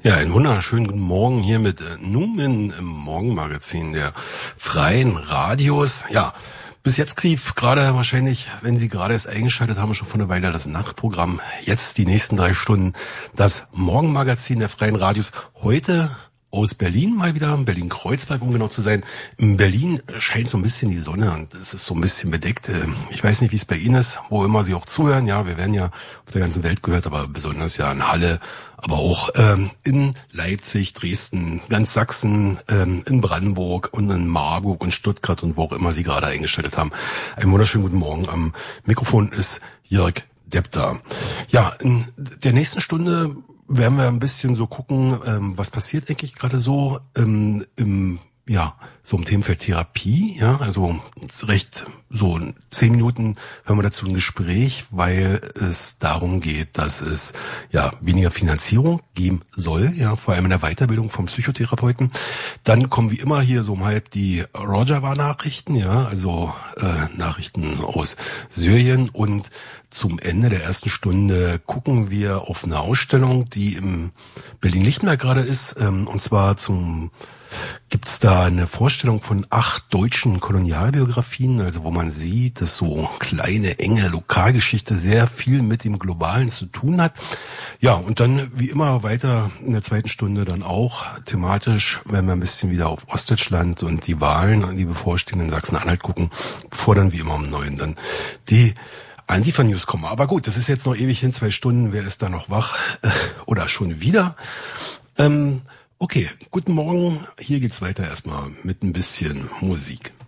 Ja, einen wunderschönen guten Morgen hier mit Numen im Morgenmagazin der Freien Radios. Ja, bis jetzt lief gerade wahrscheinlich, wenn Sie gerade erst eingeschaltet haben, schon vor einer Weile das Nachtprogramm. Jetzt die nächsten 3 Stunden das Morgenmagazin der Freien Radios. Heute aus Berlin mal wieder, Berlin-Kreuzberg, um genau zu sein. In Berlin scheint so ein bisschen die Sonne und es ist so ein bisschen bedeckt. Ich weiß nicht, wie es bei Ihnen ist, wo immer Sie auch zuhören. Ja, wir werden ja auf der ganzen Welt gehört, aber besonders ja in Halle, aber auch in Leipzig, Dresden, ganz Sachsen, in Brandenburg und in Marburg und Stuttgart und wo auch immer Sie gerade eingeschaltet haben. Einen wunderschönen guten Morgen. Am Mikrofon ist Jörg Depter. Ja, in der nächsten Stunde werden wir ein bisschen so gucken, was passiert eigentlich gerade so so im Themenfeld Therapie, ja, also recht so 10 Minuten hören wir dazu ein Gespräch, weil es darum geht, dass es ja weniger Finanzierung geben soll, ja, vor allem in der Weiterbildung vom Psychotherapeuten. Dann kommen wie immer hier so um halb die Rojava-Nachrichten, ja, also Nachrichten aus Syrien, und zum Ende der ersten Stunde gucken wir auf eine Ausstellung, die im Berlin-Lichtenberg gerade ist, und zwar gibt's da eine Vorstellung von 8 deutschen Kolonialbiografien, also wo man sieht, dass so kleine, enge Lokalgeschichte sehr viel mit dem Globalen zu tun hat. Ja, und dann wie immer weiter in der zweiten Stunde dann auch thematisch, wenn wir ein bisschen wieder auf Ostdeutschland und die Wahlen, die bevorstehen in Sachsen-Anhalt gucken, bevor dann wie immer um 9 dann die Antifa-News kommen. Aber gut, das ist jetzt noch ewig hin, 2 Stunden, wer ist da noch wach oder schon wieder? Okay, guten Morgen, hier geht's weiter erstmal mit ein bisschen Musik.